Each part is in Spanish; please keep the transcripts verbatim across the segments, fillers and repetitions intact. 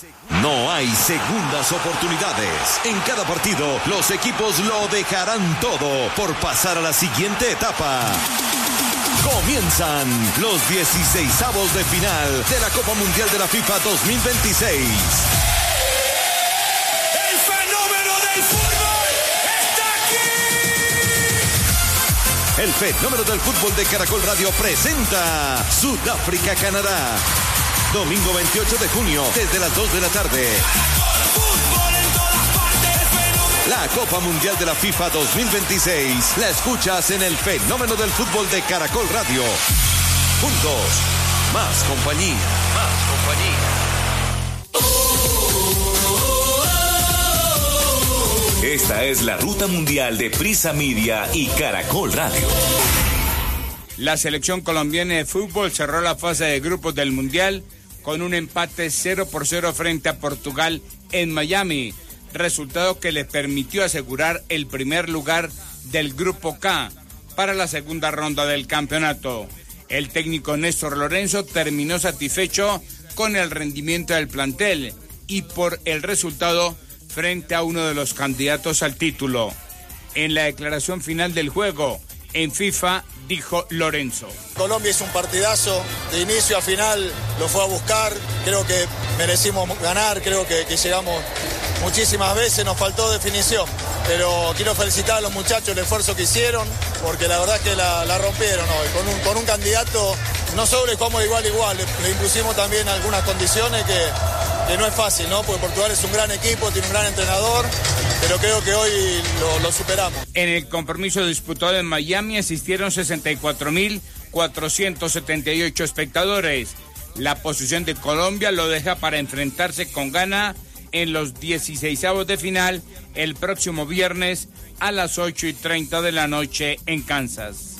No hay segundas oportunidades. En cada partido, los equipos lo dejarán todo por pasar a la siguiente etapa. Comienzan los dieciseisavos de final de la Copa Mundial de la FIFA dos mil veintiséis. ¡El fenómeno del fútbol está aquí! El fenómeno del fútbol de Caracol Radio presenta Sudáfrica-Canadá. Domingo veintiocho de junio, desde las dos de la tarde. Fútbol en todas partes, fenómeno. La Copa Mundial de la FIFA dos mil veintiséis la escuchas en el fenómeno del fútbol de Caracol Radio. Juntos, más compañía. Más compañía. Esta es la ruta mundial de Prisa Media y Caracol Radio. La selección colombiana de fútbol cerró la fase de grupos del Mundial con un empate cero por cero frente a Portugal en Miami, resultado que le permitió asegurar el primer lugar del Grupo K para la segunda ronda del campeonato. El técnico Néstor Lorenzo terminó satisfecho con el rendimiento del plantel y por el resultado frente a uno de los candidatos al título. En la declaración final del juego, en FIFA, dijo Lorenzo. Colombia hizo un partidazo, de inicio a final lo fue a buscar, creo que merecimos ganar, creo que, que llegamos muchísimas veces, nos faltó definición, pero quiero felicitar a los muchachos el esfuerzo que hicieron, porque la verdad es que la, la rompieron hoy, con un, con un candidato, no solo como de igual a igual, le, le impusimos también algunas condiciones que, que no es fácil, ¿no? Porque Portugal es un gran equipo, tiene un gran entrenador, pero creo que hoy lo, lo superamos. En el compromiso disputado en Miami asistieron sesenta y cuatro mil cuatrocientos setenta y ocho espectadores. La posición de Colombia lo deja para enfrentarse con Ghana en los dieciseisavos de final el próximo viernes a las ocho y treinta de la noche en Kansas.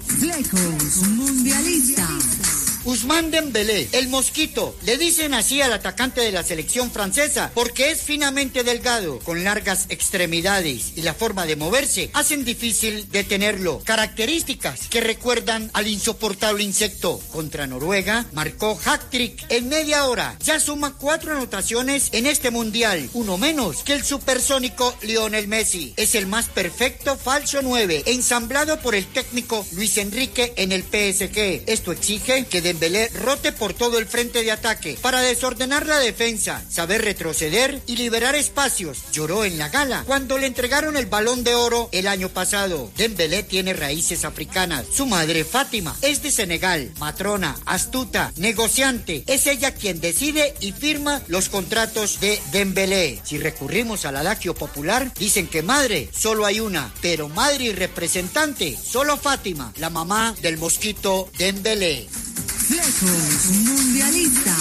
Flecos Mundialistas. Ousmane Dembélé, el mosquito, le dicen así al atacante de la selección francesa porque es finamente delgado, con largas extremidades y la forma de moverse hacen difícil detenerlo. Características que recuerdan al insoportable insecto. Contra Noruega marcó hat-trick en media hora. Ya suma cuatro anotaciones en este mundial, uno menos que el supersónico Lionel Messi. Es el más perfecto falso nueve, ensamblado por el técnico Luis Enrique en el P S G. Esto exige que de Dembélé rote por todo el frente de ataque para desordenar la defensa, saber retroceder y liberar espacios. Lloró en la gala cuando le entregaron el Balón de Oro el año pasado. Dembélé tiene raíces africanas. Su madre, Fátima, es de Senegal. Matrona, astuta, negociante. Es ella quien decide y firma los contratos de Dembélé. Si recurrimos al adagio popular, dicen que madre solo hay una, pero madre y representante solo Fátima, la mamá del mosquito Dembélé. Flecos Mundialistas.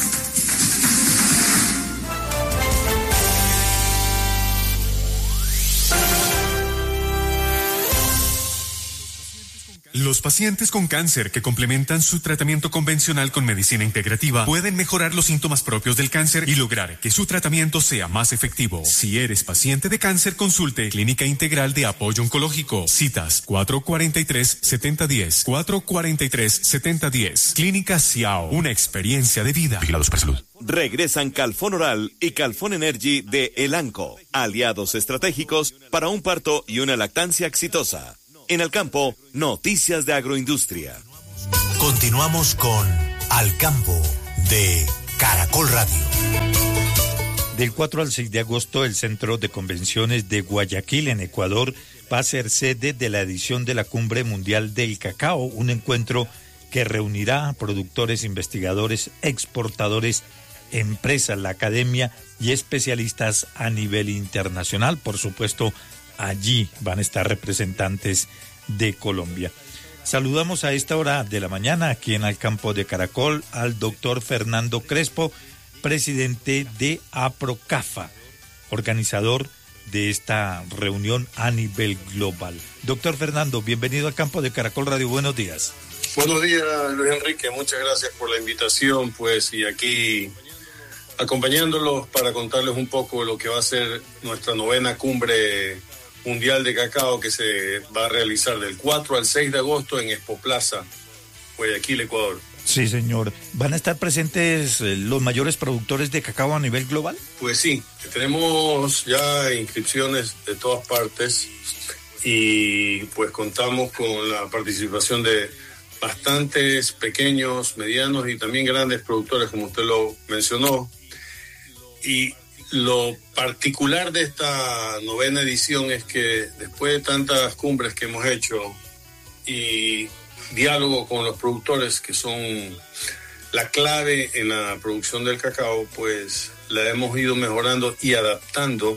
Los pacientes con cáncer que complementan su tratamiento convencional con medicina integrativa pueden mejorar los síntomas propios del cáncer y lograr que su tratamiento sea más efectivo. Si eres paciente de cáncer, consulte Clínica Integral de Apoyo Oncológico. Citas cuatro cuatro tres, siete cero uno cero, cuatro cuatro tres, siete cero uno cero. Clínica Ciao, una experiencia de vida. Vigilados por salud. Regresan Calfón Oral y Calfón Energy de Elanco, aliados estratégicos para un parto y una lactancia exitosa. En el campo, noticias de agroindustria. Continuamos con Al Campo de Caracol Radio. Del cuatro al seis de agosto, el Centro de Convenciones de Guayaquil, en Ecuador, va a ser sede de la edición de la Cumbre Mundial del Cacao, un encuentro que reunirá a productores, investigadores, exportadores, empresas, la academia y especialistas a nivel internacional. Por supuesto, allí van a estar representantes de Colombia. Saludamos a esta hora de la mañana aquí en Al Campo de Caracol al doctor Fernando Crespo, presidente de APROCAFA, organizador de esta reunión a nivel global. Doctor Fernando, bienvenido al Campo de Caracol Radio, buenos días. Buenos días, Luis Enrique, muchas gracias por la invitación, pues, y aquí acompañándolos para contarles un poco lo que va a ser nuestra novena cumbre mundial de cacao que se va a realizar del cuatro al seis de agosto en Expo Plaza, Guayaquil, Ecuador. Sí, señor. ¿Van a estar presentes eh, los mayores productores de cacao a nivel global? Pues sí, tenemos ya inscripciones de todas partes y pues contamos con la participación de bastantes pequeños, medianos y también grandes productores, como usted lo mencionó. Y lo particular de esta novena edición es que después de tantas cumbres que hemos hecho y diálogo con los productores, que son la clave en la producción del cacao, pues la hemos ido mejorando y adaptando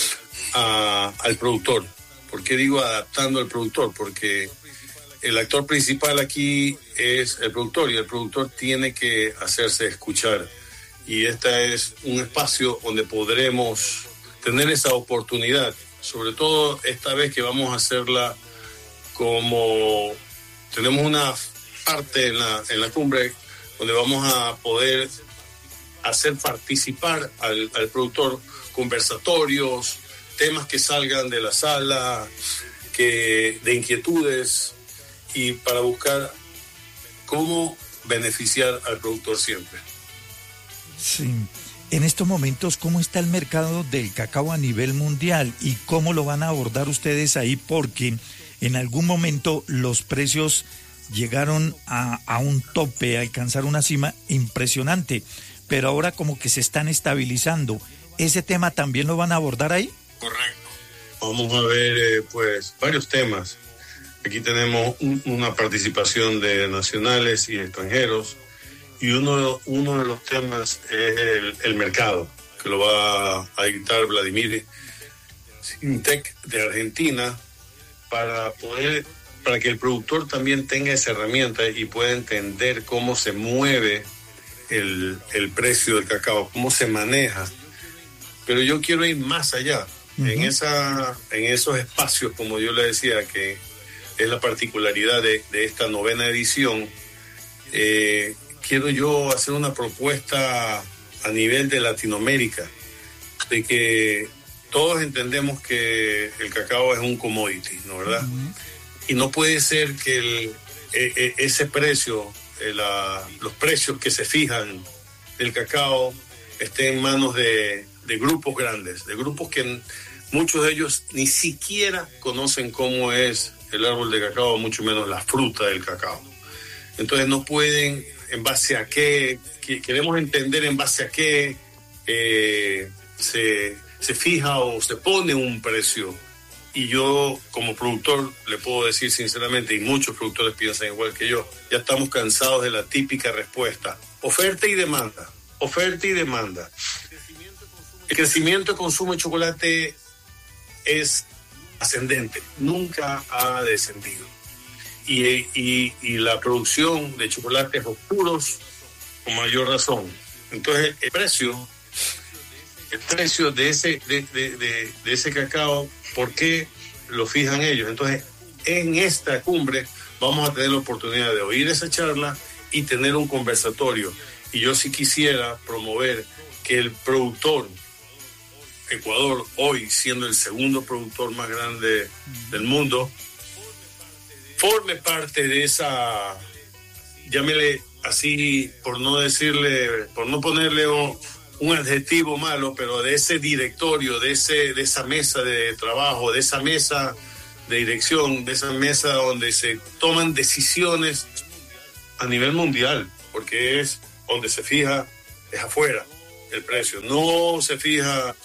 a, al productor. ¿Por qué digo adaptando al productor? Porque el actor principal aquí es el productor y el productor tiene que hacerse escuchar. Y este es un espacio donde podremos tener esa oportunidad, sobre todo esta vez que vamos a hacerla como tenemos una parte en la, en la cumbre donde vamos a poder hacer participar al, al productor, conversatorios, temas que salgan de la sala, que, de inquietudes, y para buscar cómo beneficiar al productor siempre. Sí. En estos momentos, ¿cómo está el mercado del cacao a nivel mundial y cómo lo van a abordar ustedes ahí? Porque en algún momento los precios llegaron a, a un tope, a alcanzar una cima impresionante, pero ahora como que se están estabilizando. ¿Ese tema también lo van a abordar ahí? Correcto. Vamos a ver eh, pues varios temas. Aquí tenemos un, una participación de nacionales y extranjeros, y uno, uno de los temas es el, el mercado, que lo va a dictar Vladimir Sintec de Argentina, para poder, para que el productor también tenga esa herramienta y pueda entender cómo se mueve el, el precio del cacao, cómo se maneja. Pero yo quiero ir más allá, uh-huh. en esa, en esos espacios, como yo le decía, que es la particularidad de, de esta novena edición. Eh, quiero yo hacer una propuesta a nivel de Latinoamérica, de que todos entendemos que el cacao es un commodity, ¿no verdad? Uh-huh. Y no puede ser que el, e, ese precio, la, los precios que se fijan del cacao estén en manos de, de grupos grandes, de grupos que muchos de ellos ni siquiera conocen cómo es el árbol de cacao, mucho menos la fruta del cacao. Entonces no pueden, en base a qué, que queremos entender en base a qué eh, se, se fija o se pone un precio. Y yo, como productor, le puedo decir sinceramente, y muchos productores piensan igual que yo, ya estamos cansados de la típica respuesta: oferta y demanda, oferta y demanda. El crecimiento de consumo de chocolate es ascendente, nunca ha descendido. Y, y, y la producción de chocolates oscuros con mayor razón. Entonces el precio, el precio de ese, de, de, de, de ese cacao, ¿por qué lo fijan ellos? Entonces en esta cumbre vamos a tener la oportunidad de oír esa charla y tener un conversatorio. Y yo sí quisiera promover que el productor, Ecuador, hoy siendo el segundo productor más grande del mundo, forme parte de esa, llámele así, por no decirle, por no ponerle un, un adjetivo malo, pero de ese directorio, de ese, de esa mesa de trabajo, de esa mesa de dirección, de esa mesa donde se toman decisiones a nivel mundial, porque es donde se fija, es afuera el precio, no se fija,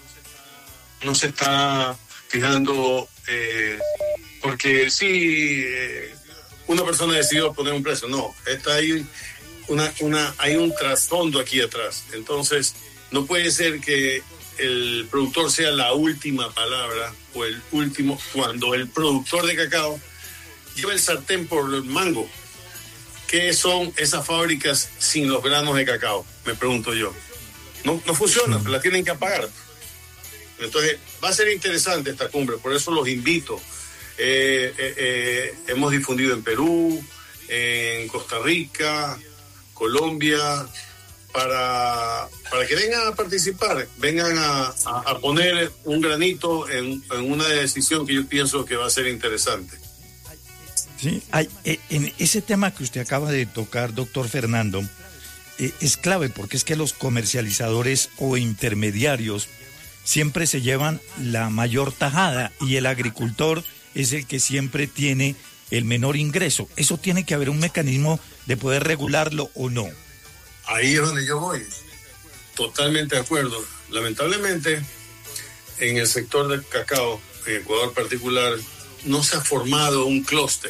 no se está fijando eh, porque sí, eh, una persona decidió poner un precio. No, está ahí una, una, hay un trasfondo aquí atrás. Entonces, no puede ser que el productor sea la última palabra o el último, cuando el productor de cacao lleva el sartén por el mango. ¿Qué son esas fábricas sin los granos de cacao? Me pregunto yo. No, no funciona, la tienen que apagar. Entonces, va a ser interesante esta cumbre, por eso los invito. Eh, eh, eh, hemos difundido en Perú, en Costa Rica, Colombia, para, para que vengan a participar, vengan a, a, a poner un granito en, en una decisión que yo pienso que va a ser interesante. Sí, Sí, hay, eh, en ese tema que usted acaba de tocar, doctor Fernando, eh, es clave porque es que los comercializadores o intermediarios siempre se llevan la mayor tajada y el agricultor es el que siempre tiene el menor ingreso. Eso tiene que haber un mecanismo de poder regularlo o no. Ahí es donde yo voy. Totalmente de acuerdo. Lamentablemente, en el sector del cacao, en Ecuador particular, no se ha formado un clúster.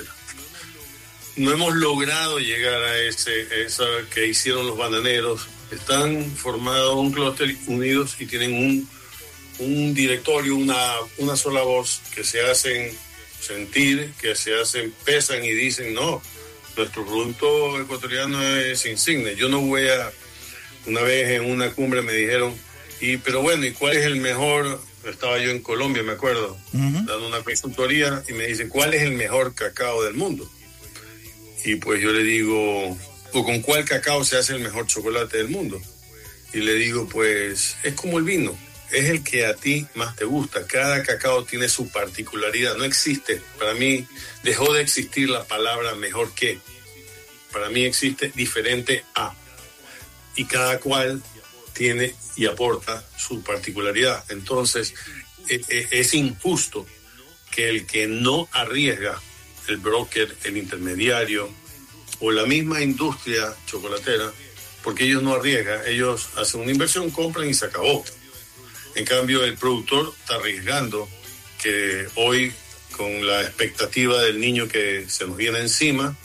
No hemos logrado llegar a ese esa que hicieron los bananeros. Están formados un clúster unidos y tienen un, un directorio, una, una sola voz, que se hacen sentir, que se hacen, pesan y dicen, no, nuestro producto ecuatoriano es insigne. Yo no voy a... Una vez en una cumbre me dijeron, y pero bueno, ¿y cuál es el mejor? Estaba yo en Colombia, me acuerdo, uh-huh. dando una consultoría, y me dicen, ¿cuál es el mejor cacao del mundo? Y pues yo le digo, ¿o con cuál cacao se hace el mejor chocolate del mundo? Y le digo, pues, es como el vino, es el que a ti más te gusta. Cada cacao tiene su particularidad, no existe. Para mí, dejó de existir la palabra mejor que. Para mí existe diferente a. Y cada cual tiene y aporta su particularidad. Entonces, es injusto que el que no arriesga, el broker, el intermediario o la misma industria chocolatera, porque ellos no arriesgan, ellos hacen una inversión, compran y se acabó. En cambio, el productor está arriesgando, que hoy, con la expectativa del niño que se nos viene encima,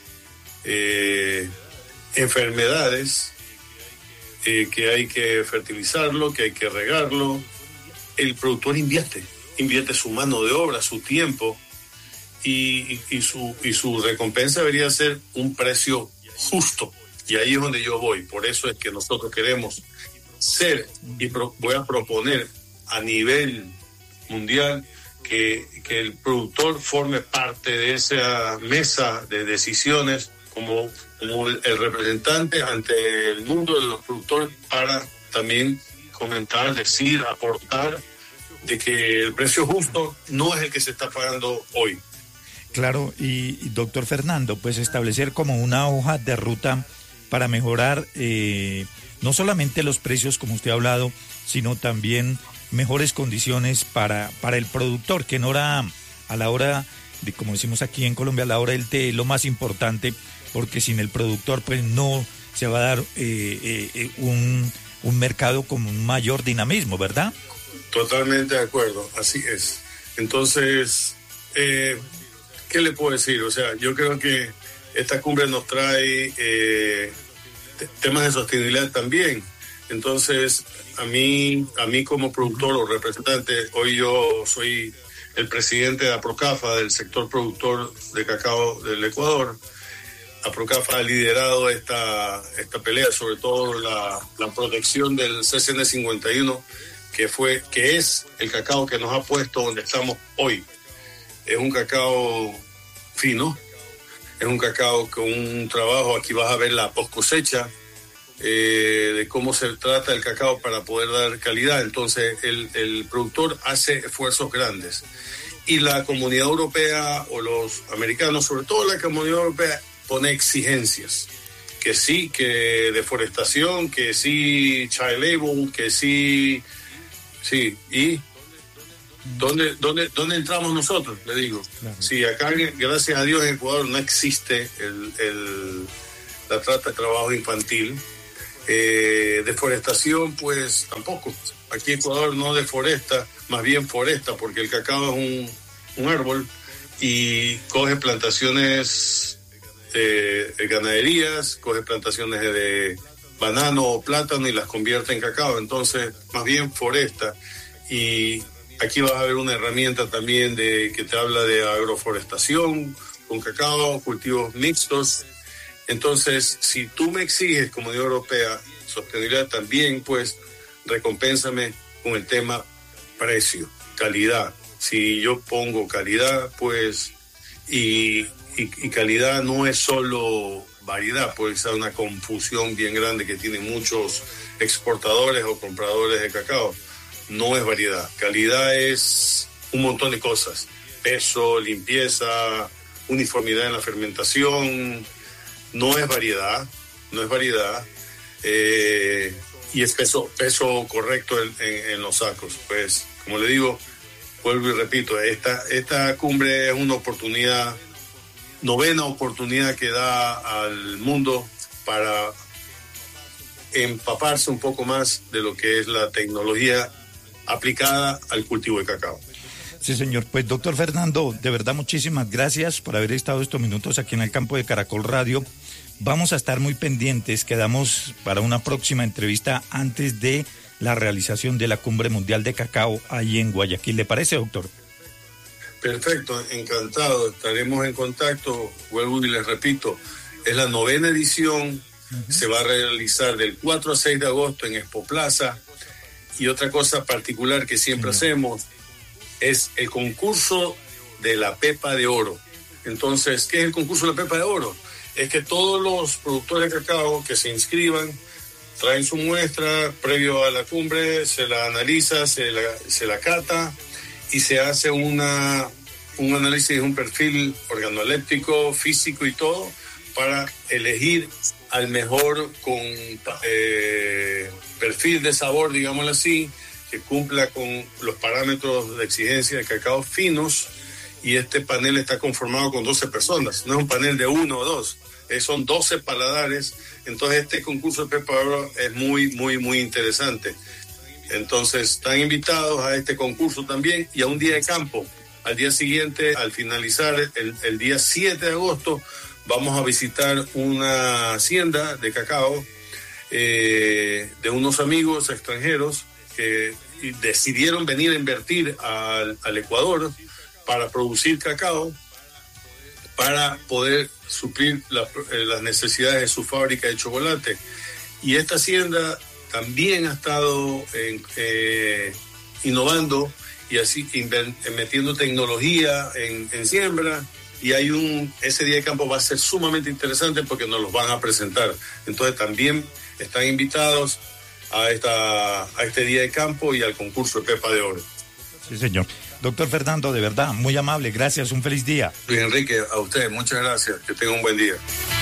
eh, enfermedades, eh, que hay que fertilizarlo, que hay que regarlo, el productor invierte, invierte su mano de obra, su tiempo, y, y, y, su, y su recompensa debería ser un precio justo. Y ahí es donde yo voy. Por eso es que nosotros queremos ser, y pro, voy a proponer a nivel mundial que, que el productor forme parte de esa mesa de decisiones como, como el, el representante ante el mundo de los productores, para también comentar, decir, aportar de que el precio justo no es el que se está pagando hoy. Claro, y, y doctor Fernando, pues establecer como una hoja de ruta para mejorar eh, no solamente los precios, como usted ha hablado, sino también mejores condiciones para, para el productor, que en hora, a la hora de, como decimos aquí en Colombia, a la hora del té es lo más importante, porque sin el productor pues no se va a dar eh, eh, un, un mercado con un mayor dinamismo, ¿verdad? Totalmente de acuerdo, así es. Entonces, eh, ¿qué le puedo decir? O sea, yo creo que esta cumbre nos trae eh, t- temas de sostenibilidad también. Entonces, a mí, a mí como productor o representante, hoy yo soy el presidente de APROCAFA, del sector productor de cacao del Ecuador. APROCAFA ha liderado esta, esta pelea, sobre todo la, la protección del C C N cincuenta y uno, que fue, que es el cacao que nos ha puesto donde estamos hoy. Es un cacao fino, es un cacao con un trabajo, aquí vas a ver la post cosecha, eh, de cómo se trata el cacao para poder dar calidad. Entonces el, el productor hace esfuerzos grandes. Y la Comunidad Europea o los americanos, sobre todo la Comunidad Europea, pone exigencias. Que sí, que deforestación, que sí child labor, que sí... Sí, y ¿dónde, dónde, dónde entramos nosotros? Le digo, claro. Si acá, gracias a Dios, en Ecuador no existe el, el, la trata de trabajo infantil, eh, deforestación, pues tampoco. Aquí Ecuador no deforesta, más bien foresta, porque el cacao es un, un árbol y coge plantaciones de, de ganaderías, coge plantaciones de banano o plátano y las convierte en cacao. Entonces, más bien foresta. Y aquí vas a ver una herramienta también de que te habla de agroforestación con cacao, cultivos mixtos. Entonces, si tú me exiges, como Unión Europea, sostenibilidad también, pues recompénsame con el tema precio, calidad. Si yo pongo calidad, pues, y, y, y calidad no es solo variedad, puede ser una confusión bien grande que tienen muchos exportadores o compradores de cacao. No es variedad, calidad es un montón de cosas: peso, limpieza, uniformidad en la fermentación, no es variedad, no es variedad, eh, y es peso, peso correcto en, en, en los sacos. Pues, como le digo, vuelvo y repito, esta, esta cumbre es una oportunidad, novena oportunidad que da al mundo para empaparse un poco más de lo que es la tecnología aplicada al cultivo de cacao. Sí, señor. Pues, doctor Fernando, de verdad muchísimas gracias por haber estado estos minutos aquí en el campo de Caracol Radio. Vamos a estar muy pendientes, quedamos para una próxima entrevista antes de la realización de la Cumbre Mundial de Cacao ahí en Guayaquil. ¿Le parece, doctor? Perfecto, encantado. Estaremos en contacto. Vuelvo y les repito, es la novena edición, uh-huh. Se va a realizar del cuatro al seis de agosto en Expo Plaza. Y otra cosa particular que siempre sí. hacemos es el concurso de la pepa de oro. Entonces, ¿qué es el concurso de la pepa de oro? Es que todos los productores de cacao que se inscriban traen su muestra previo a la cumbre, se la analiza, se la, se la cata y se hace una, un análisis de un perfil organoléptico, físico y todo para elegir al mejor con eh, perfil de sabor, digámoslo así, que cumpla con los parámetros de exigencia de cacao finos, y este panel está conformado con doce personas, no es un panel de uno o dos, eh, son doce paladares. Entonces este concurso de pepa de oro es muy, muy, muy interesante. Entonces están invitados a este concurso también y a un día de campo. Al día siguiente, al finalizar el, el día siete de agosto, vamos a visitar una hacienda de cacao eh, de unos amigos extranjeros que decidieron venir a invertir al, al Ecuador para producir cacao, para poder suplir la, eh, las necesidades de su fábrica de chocolate. Y esta hacienda también ha estado en, eh, innovando y así inven- metiendo tecnología en, en siembra, y hay un ese día de campo va a ser sumamente interesante porque nos los van a presentar. Entonces también están invitados a esta a este día de campo y al concurso de pepa de oro. Sí, señor. Doctor Fernando, de verdad, muy amable, gracias, un feliz día. Luis Enrique, a usted, muchas gracias, que tenga un buen día.